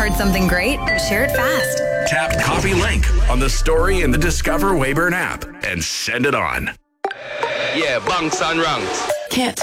heard something great? Share it fast. Tap copy link on the story in the Discover Weyburn app and send it on. Yeah, bunks and ranks. Can't